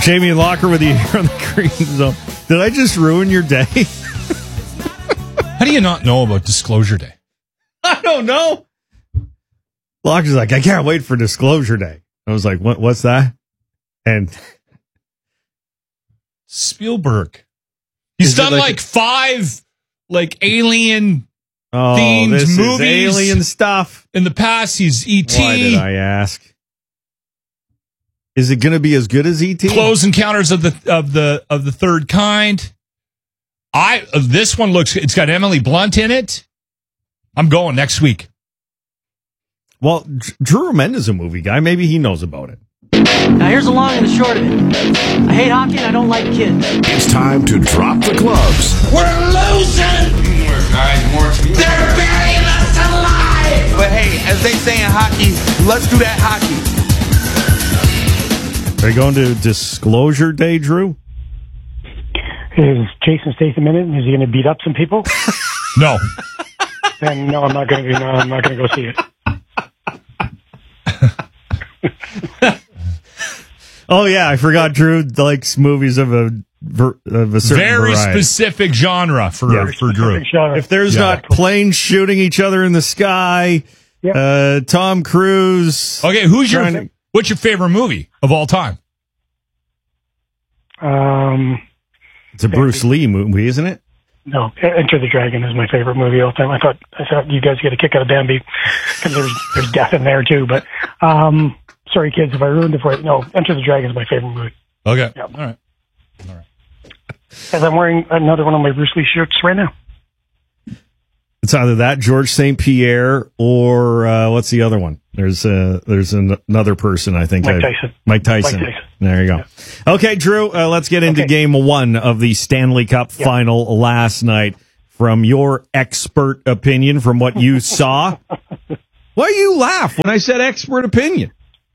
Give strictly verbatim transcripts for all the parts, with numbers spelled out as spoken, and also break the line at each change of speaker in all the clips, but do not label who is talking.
Jamie and Locker with you here on the Green Zone. Did I just ruin your day?
How do you not know about Disclosure Day?
I don't know. Locker's like, I can't wait for Disclosure Day. I was like, what? What's that? And
Spielberg. He's done like, like five like alien
oh,
themed
this
movies.
Is alien stuff.
In the past, he's E T.
Why did I ask? Is it going to be as good as E T?
Close Encounters of the of the of the Third Kind. I uh, this one looks. It's got Emily Blunt in it. I'm going next week.
Well, D- Drew Mendes is a movie guy. Maybe he knows about it.
Now here's the long and the short of it. I hate hockey and I don't like kids.
It's time to drop the gloves.
We're losing! More guys, more teams. They're burying us alive!
But hey, as they say in hockey, let's do that hockey.
Are you going to Disclosure Day, Drew?
Is Jason Statham in it? Is he going to beat up some people?
No.
Then no, I'm not going to. No, I'm not going to go see it.
Oh yeah, I forgot Drew likes movies of a of a certain
very
variety.
specific genre for
yeah.
for Drew.
If there's
yeah.
not planes shooting each other in the sky,
yeah.
uh, Tom Cruise.
Okay, who's your
to,
what's your favorite movie of all time?
Um,
it's a Bruce Lee movie, isn't it?
No, Enter the Dragon is my favorite movie of all time. I thought I thought you guys get a kick out of Bambi because there's there's death in there too. But um, sorry, kids, if I ruined it for you. No, Enter the Dragon is my favorite movie.
Okay,
yep.
all right, all right.
As I'm wearing another one of my Bruce Lee shirts right now.
It's either that George Saint Pierre or uh, what's the other one? There's uh, there's an, another person I think.
Mike
I,
Tyson.
Mike Tyson.
Mike Tyson.
There you go. Yeah. Okay, Drew. Uh, let's get into
okay.
game one of the Stanley Cup
yeah.
final last night. From your expert opinion, from what you saw, why you laugh when I said expert opinion?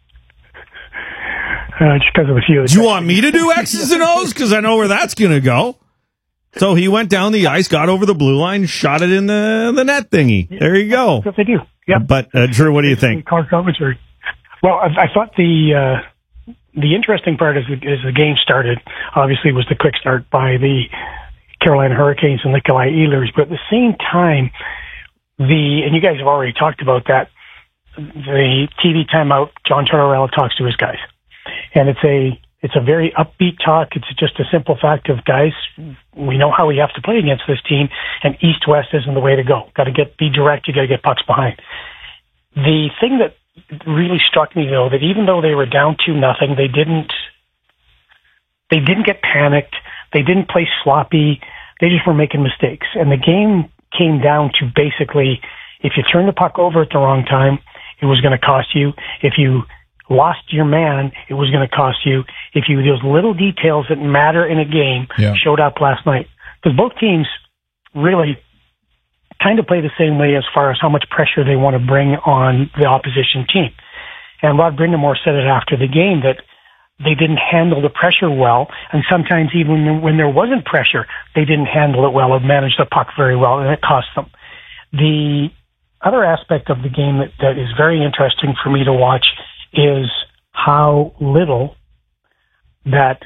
Uh, just because of a few.
Do you want me to do X's and O's? Because I know where that's going to go. So he went down the ice, got over the blue line, shot it in the, the net thingy. There you go.
Yes, they do. Yeah.
But, uh, Drew, what do you think?
Well, I, I thought the uh, the interesting part as the, as the game started, obviously, was the quick start by the Carolina Hurricanes and Nikolai Ehlers. But at the same time, the and you guys have already talked about that, the T V timeout, John Tortorella talks to his guys. And it's a it's a very upbeat talk. It's just a simple fact of, guys, we know how we have to play against this team, and east-west isn't the way to go. Got to get be direct. You got to get pucks behind. The thing that really struck me, though, that even though they were down two nothing, they didn't they didn't get panicked. They didn't play sloppy. They just were making mistakes. And the game came down to basically, if you turn the puck over at the wrong time, it was going to cost you. If you lost your man, it was going to cost you. If you those little details that matter in a game
yeah.
showed up last night. Because both teams really kind of play the same way as far as how much pressure they want to bring on the opposition team. And Rod Brind'Amour said it after the game that they didn't handle the pressure well, and sometimes even when there wasn't pressure, they didn't handle it well or manage the puck very well, and it cost them. The other aspect of the game that, that is very interesting for me to watch is how little that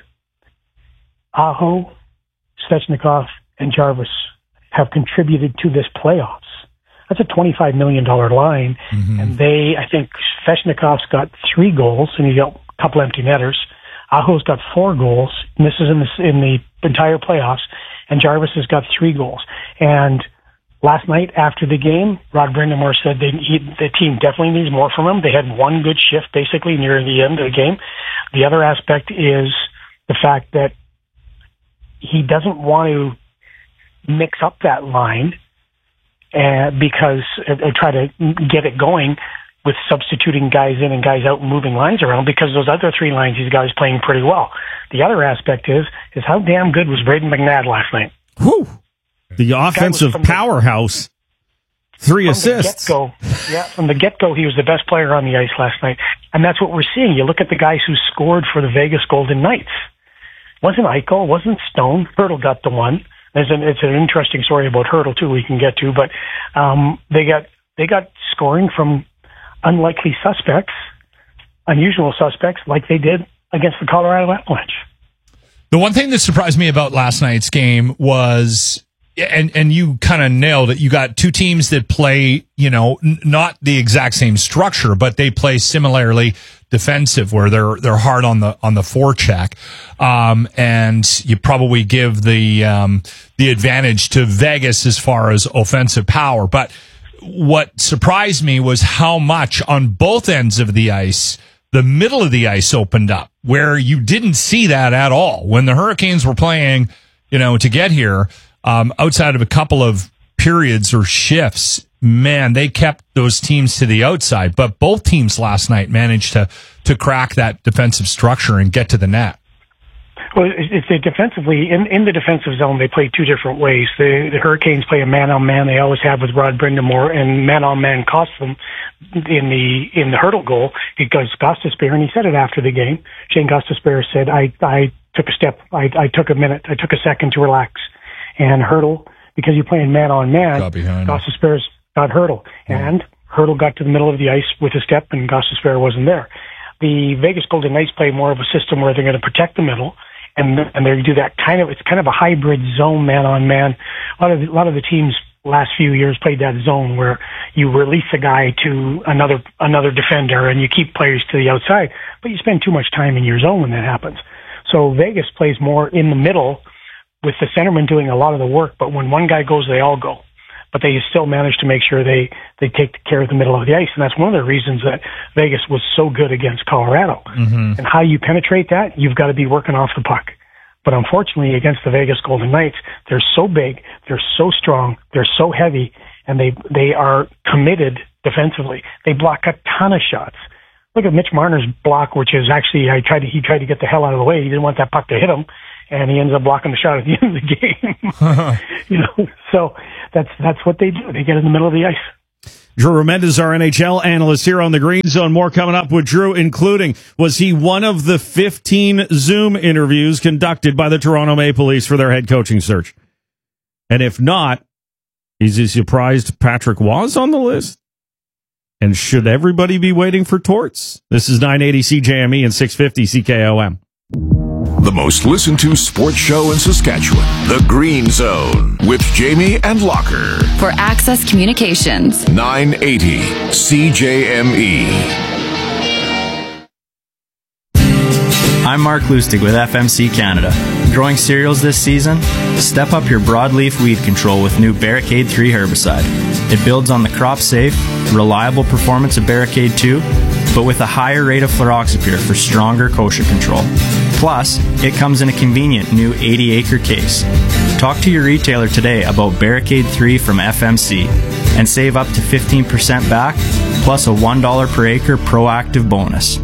Aho, Svechnikov, and Jarvis have contributed to this playoffs. That's a twenty-five million dollars line, mm-hmm. and they, I think, Svechnikov's got three goals, and he got a couple empty netters. Aho's got four goals, and this is in the, in the entire playoffs, and Jarvis has got three goals. And last night after the game, Rod Brind'Amour said they, he, the team definitely needs more from him. They had one good shift basically near the end of the game. The other aspect is the fact that he doesn't want to mix up that line uh, because uh, try to get it going with substituting guys in and guys out and moving lines around, because those other three lines, these guys playing pretty well. The other aspect is is how damn good was Brayden McNabb last night?
Whew. The offensive powerhouse. The, Three assists.
From the get-go, yeah, from the get-go, he was the best player on the ice last night. And that's what we're seeing. You look at the guys who scored for the Vegas Golden Knights. Wasn't Eichel, wasn't Stone. Hurdle got the one. There's an, it's an interesting story about Hurdle, too, we can get to. But um, they got they got scoring from unlikely suspects, unusual suspects, like they did against the Colorado Avalanche.
The one thing that surprised me about last night's game was, and and you kind of nailed it, you got two teams that play, you know, n- not the exact same structure, but they play similarly defensive, where they're they're hard on the on the forecheck, um, and you probably give the um, the advantage to Vegas as far as offensive power. But what surprised me was how much on both ends of the ice, the middle of the ice opened up, where you didn't see that at all when the Hurricanes were playing, you know, to get here. Um, outside of a couple of periods or shifts, man, they kept those teams to the outside. But both teams last night managed to to crack that defensive structure and get to the net.
Well, it's a defensively in, in the defensive zone. They play two different ways. The, the Hurricanes play a man-on-man. They always have with Rod Brindamore, and man-on-man cost them in the in the Hurdle goal because Gostisbehere, and he said it after the game. Shane Gostisbehere said, "I I took a step. I I took a minute. I took a second to relax." And Hurdle, because you're playing man-on-man, Gostisbehere got Hurdle. Yeah. And Hurdle got to the middle of the ice with a step, and Gostisbehere wasn't there. The Vegas Golden Knights play more of a system where they're going to protect the middle, and and they do that kind of, it's kind of a hybrid zone man-on-man. A lot of the, a lot of the teams last few years played that zone where you release a guy to another another defender, and you keep players to the outside, but you spend too much time in your zone when that happens. So Vegas plays more in the middle, with the centerman doing a lot of the work, but when one guy goes, they all go. But they still manage to make sure they, they take care of the middle of the ice, and that's one of the reasons that Vegas was so good against Colorado. Mm-hmm. And how you penetrate that, you've got to be working off the puck. But unfortunately, against the Vegas Golden Knights, they're so big, they're so strong, they're so heavy, and they they are committed defensively. They block a ton of shots. Look at Mitch Marner's block, which is actually, I tried to, he tried to get the hell out of the way. He didn't want that puck to hit him, and he ends up blocking the shot at the end of the game. You know, so that's that's what they do. They get in the middle of the ice.
Drew Remendez, our N H L analyst here on the Green Zone. More coming up with Drew, including, was he one of the fifteen Zoom interviews conducted by the Toronto Maple Leafs for their head coaching search? And if not, is he surprised Patrick was on the list? And should everybody be waiting for Torts? This is nine eighty C J M E and six fifty C K O M.
The most listened to sports show in Saskatchewan, The Green Zone, with Jamie and Locker.
For Access Communications.
nine eighty C J M E.
I'm Mark Lustig with F M C Canada. Growing cereals this season? Step up your broadleaf weed control with new Barricade three herbicide. It builds on the crop-safe, reliable performance of Barricade two, but with a higher rate of fluroxypyr for stronger kochia control. Plus, it comes in a convenient new eighty acre case. Talk to your retailer today about Barricade three from F M C and save up to fifteen percent back, plus a one dollar per acre proactive bonus.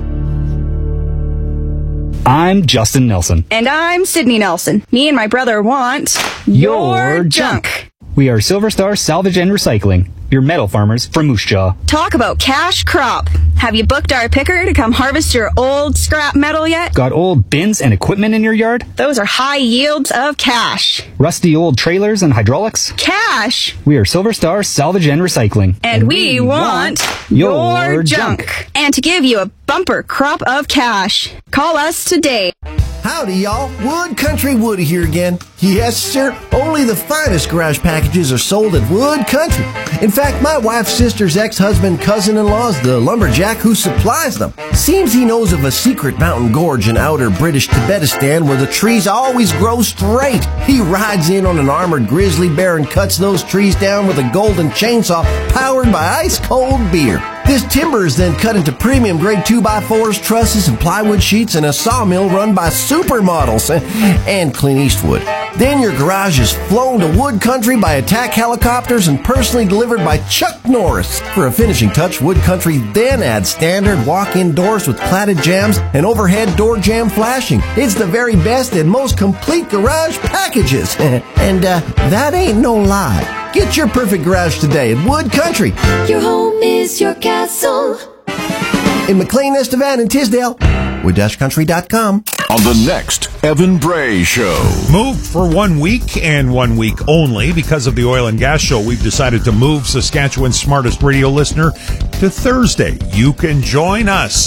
I'm Justin Nelson.
And I'm Sydney Nelson. Me and my brother want
your, your junk. junk. We are Silver Star Salvage and Recycling, your metal farmers from Moose Jaw.
Talk about cash crop. Have you booked our picker to come harvest your old scrap metal yet?
Got old bins and equipment in your yard?
Those are high yields of cash.
Rusty old trailers and hydraulics?
Cash.
We are Silver Star Salvage and Recycling.
And, and we, we want, want your, your junk. junk. And to give you a bumper crop of cash. Call us today.
Howdy, y'all. Wood Country Woody here again. Yes, sir. Only the finest garage packages are sold at Wood Country. In fact, my wife's sister's ex-husband, cousin-in-law is the lumberjack who supplies them. Seems he knows of a secret mountain gorge in outer British Tibetistan where the trees always grow straight. He rides in on an armored grizzly bear and cuts those trees down with a golden chainsaw powered by ice-cold beer. This timber is then cut into premium grade two by fours, trusses, and plywood sheets in a sawmill run by supermodels and Clint Eastwood. Then your garage is flown to Wood Country by attack helicopters and personally delivered by Chuck Norris. For a finishing touch, Wood Country then adds standard walk-in doors with platted jambs and overhead door jamb flashing. It's the very best and most complete garage packages. And uh, that ain't no lie. Get your perfect garage today at Wood Country.
Your home is your castle.
In McLean, Estevan, and Tisdale. wood dash country dot com.
On the next Evan Bray Show.
Moved for one week and one week only because of the oil and gas show. We've decided to move Saskatchewan's smartest radio listener to Thursday. You can join us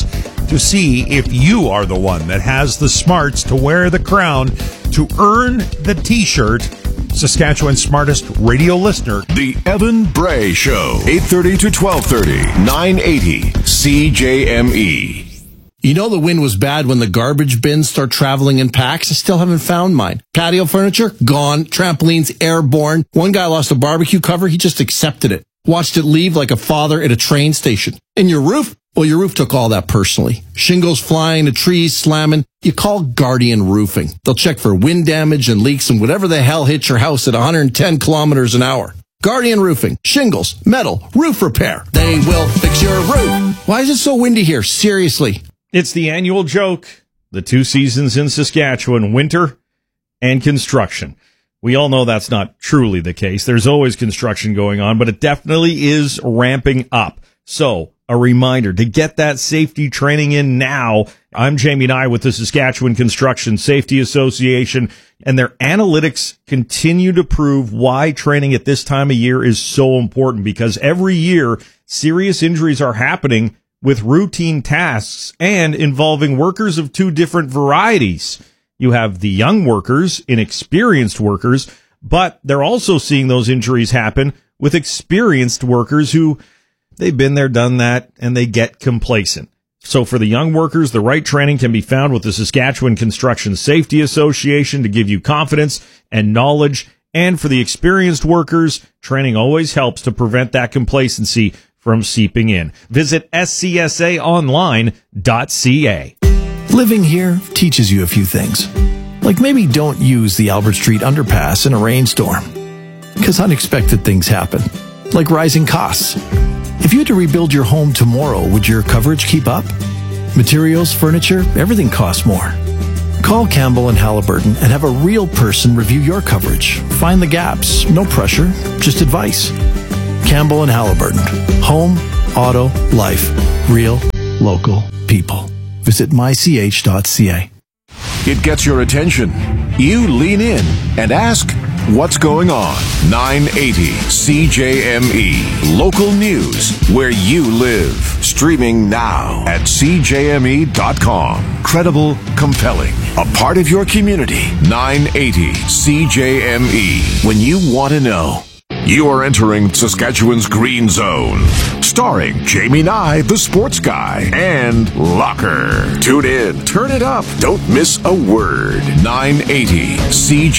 to see if you are the one that has the smarts to wear the crown to earn the T-shirt. Saskatchewan's smartest radio listener.
The Evan Bray Show, eight thirty to twelve thirty, nine eighty C J M E.
You know the wind was bad when the garbage bins start traveling in packs? I still haven't found mine. Patio furniture? Gone. Trampolines? Airborne. One guy lost a barbecue cover. He just accepted it. Watched it leave like a father at a train station. And your roof? Well, your roof took all that personally. Shingles flying, the trees slamming. You call Guardian Roofing. They'll check for wind damage and leaks and whatever the hell hits your house at one hundred ten kilometers an hour. Guardian Roofing. Shingles, metal, roof repair. They will fix your roof. Why is it so windy here? Seriously.
It's the annual joke. The two seasons in Saskatchewan, winter and construction. We all know that's not truly the case. There's always construction going on, but it definitely is ramping up. So, a reminder to get that safety training in now. I'm Jamie Nye with the Saskatchewan Construction Safety Association, and their analytics continue to prove why training at this time of year is so important, because every year serious injuries are happening with routine tasks and involving workers of two different varieties. You have the young workers, inexperienced workers, but they're also seeing those injuries happen with experienced workers who they've been there, done that, and they get complacent. So for the young workers, the right training can be found with the Saskatchewan Construction Safety Association to give you confidence and knowledge. And for the experienced workers, training always helps to prevent that complacency from seeping in. Visit S C S A online dot C A.
Living here teaches you a few things. Like maybe don't use the Albert Street underpass in a rainstorm. Because unexpected things happen. Like rising costs. If you had to rebuild your home tomorrow, would your coverage keep up? Materials, furniture, everything costs more. Call Campbell and Halliburton and have a real person review your coverage. Find the gaps. No pressure, just advice. Campbell and Halliburton. Home, auto, life. Real, local people. Visit my c h dot c a.
It gets your attention. You lean in and ask, what's going on? nine eighty C J M E. Local news where you live. Streaming now at c j m e dot com. Credible, compelling. A part of your community. nine eighty C J M E. When you want to know. You are entering Saskatchewan's Green Zone. Starring Jamie Nye, the sports guy, and Locker. Tune in, turn it up, don't miss a word. nine eighty C J M E.